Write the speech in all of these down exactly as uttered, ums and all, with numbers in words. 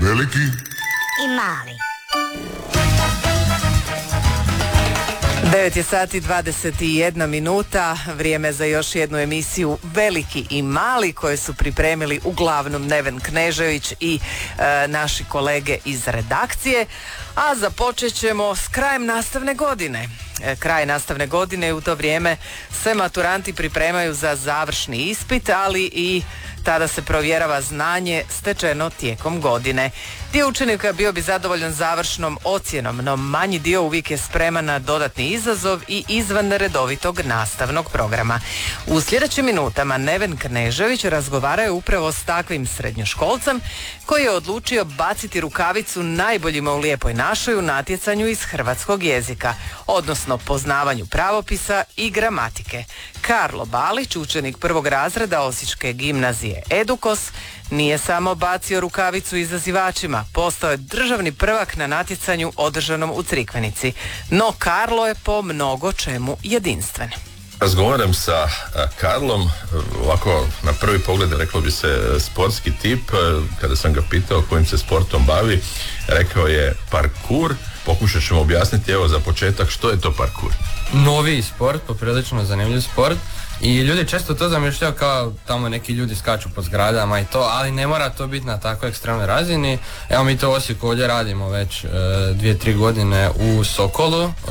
Veliki i mali. devet je sati dvadeset jedna minuta, vrijeme za još jednu emisiju Veliki i mali koje su pripremili uglavnom Neven Knežević i e, naši kolege iz redakcije, a započet ćemo s krajem nastavne godine. E, kraj nastavne godine i u to vrijeme se maturanti pripremaju za završni ispit, ali i tada se provjerava znanje stečeno tijekom godine. Dio učenika bio bi zadovoljan završnom ocjenom, no manji dio uvijek je spreman na dodatni izazov i izvan redovitog nastavnog programa. U sljedećim minutama Neven Knežević razgovaraju upravo s takvim srednjoškolcem koji je odlučio baciti rukavicu najboljima u Lijepoj našoj u natjecanju iz hrvatskog jezika, odnosno poznavanju pravopisa i gramatike. Karlo Balić, učenik prvog razreda Osječke gimnazije Edukos, nije samo bacio rukavicu izazivačima, postao je državni prvak na natjecanju održanom u Crikvenici. No Karlo je po mnogo čemu jedinstven. Razgovaram sa Karlom, ovako na prvi pogled reklo bi se sportski tip. Kada sam ga pitao kojim se sportom bavi, rekao je parkur. Pokušat ćemo objasniti, evo za početak, što je to parkur? Novi sport, poprilično zanimljiv sport. I ljudi često to zamišljaju kao tamo neki ljudi skaču po zgradama i to, ali ne mora to biti na tako ekstremnoj razini. Evo mi to u Osijeku ovdje radimo već e, dvije, tri godine u Sokolu, e,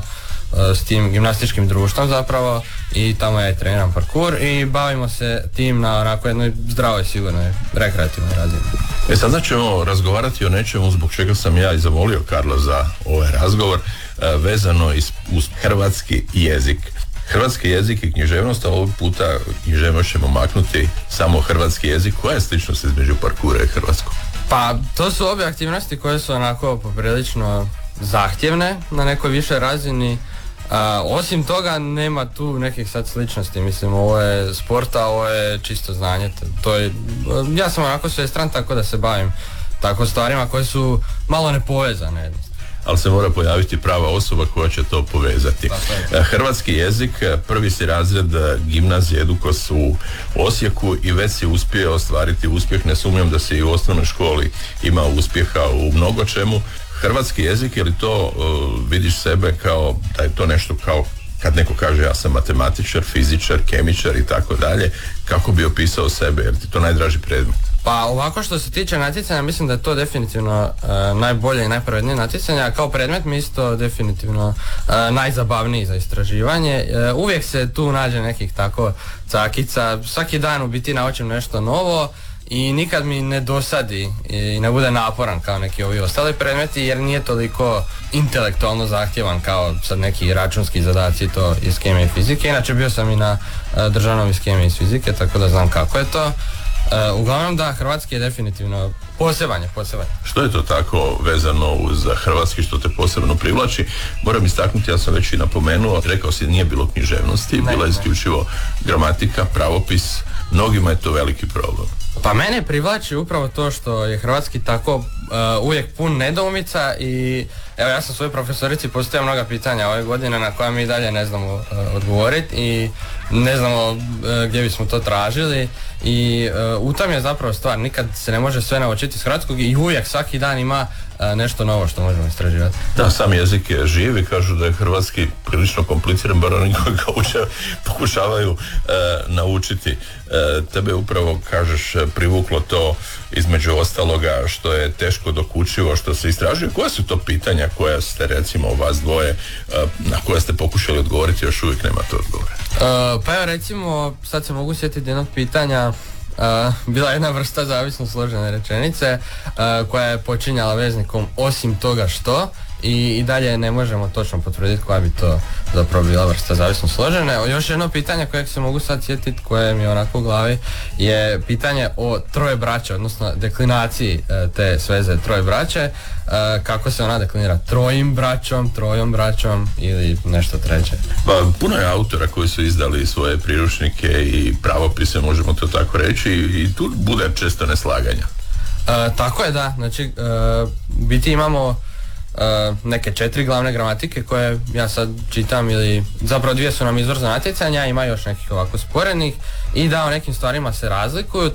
e, s tim gimnastičkim društvom zapravo, i tamo ja i treniram parkur i bavimo se tim na onako jednoj zdravoj, sigurnoj, rekreativnoj razini. E sad ćemo razgovarati o nečemu zbog čega sam ja i zamolio Karla za ovaj razgovor, e, vezano iz, uz hrvatski jezik. Hrvatski jezik i književnost, a ovog puta književnost ćemo maknuti samo hrvatski jezik. Koja je sličnost između parkura i hrvatskog? Pa to su obje aktivnosti koje su onako poprilično zahtjevne na nekoj višoj razini. A, osim toga nema tu nekih sad sličnosti, mislim ovo je sporta, ovo je čisto znanje. To je, ja sam onako svestran tako da se bavim tako stvarima koje su malo nepovezane. Ali se mora pojaviti prava osoba koja će to povezati. Hrvatski jezik, prvi si razred gimnazije Edukos u Osijeku i već si uspio ostvariti uspjeh. Ne sumnjam da si i u osnovnoj školi imao uspjeha u mnogo čemu. Hrvatski jezik, je li to uh, vidiš sebe kao da je to nešto kao kad neko kaže ja sam matematičar, fizičar, kemičar i tako dalje, kako bi opisao sebe, jer ti to najdraži predmet? Pa ovako što se tiče natjecanja, mislim da je to definitivno uh, najbolje i najpravednije natjecanje, a kao predmet mi isto definitivno uh, najzabavniji za istraživanje. Uh, uvijek se tu nađe nekih tako cakica, svaki dan u biti naučim nešto novo i nikad mi ne dosadi i ne bude naporan kao neki ovi ostali predmeti, jer nije toliko intelektualno zahtjevan kao sad neki računski zadaci to iz kemije i fizike. Inače bio sam i na uh, državnom iz kemije i iz fizike, tako da znam kako je to. Uh, uglavnom da, hrvatski je definitivno poseban je, poseban. Što je to tako vezano uz hrvatski što te posebno privlači? Moram istaknuti, ja sam već i napomenuo, rekao si nije bilo književnosti, ne, bila je isključivo gramatika, pravopis, mnogima je to veliki problem. Pa mene privlači upravo to što je hrvatski tako uh, uvijek pun nedoumica i evo ja sam svojoj profesorici postavio mnoga pitanja ove godine na koja mi i dalje ne znamo uh, odgovoriti i ne znamo uh, gdje bismo to tražili i uh, u tom je zapravo stvar, nikad se ne može sve naučiti iz hrvatskog i uvijek svaki dan ima uh, nešto novo što možemo istraživati. Da, sam jezik je živ i kažu da je hrvatski prilično kompliciran, bar oni koji ga uče pokušavaju uh, naučiti. Uh, tebe upravo, kažeš, privuklo to između ostaloga što je teško dokučivo, što se istražuje. Koja su to pitanja koja ste, recimo, vas dvoje, uh, na koja ste pokušali odgovoriti, još uvijek nemate odgovore? Uh, pa evo recimo, sad se mogu sjetiti jednog pitanja. Uh, bila jedna vrsta zavisno složene rečenice uh, koja je počinjala veznikom osim toga što i, i dalje ne možemo točno potvrditi koja bi to zapravo bila vrsta zavisno složene. Još jedno pitanje kojeg se mogu sad sjetiti, koje mi je onako u glavi, je pitanje o troje braće, odnosno deklinaciji uh, te sveze troje braće, uh, kako se ona deklinira, trojim braćom, trojom braćom ili nešto treće. Pa puno je autora koji su izdali svoje priručnike i pravopise, možemo to tako reći, i tu bude često neslaganja. Uh, tako je, da, znači uh, biti imamo Uh, neke četiri glavne gramatike koje ja sad čitam, ili zapravo dvije su nam izvor za natjecanja, ima još nekih ovako sporednih i da u nekim stvarima se razlikuju.